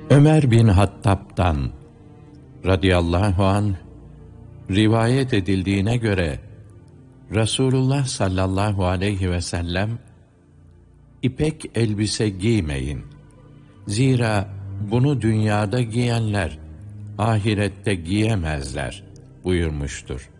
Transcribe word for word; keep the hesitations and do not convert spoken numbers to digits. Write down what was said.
Ömer bin Hattab'dan radıyallahu anh rivayet edildiğine göre Resulullah sallallahu aleyhi ve sellem ipek elbise giymeyin. Zira bunu dünyada giyenler ahirette giyemezler buyurmuştur.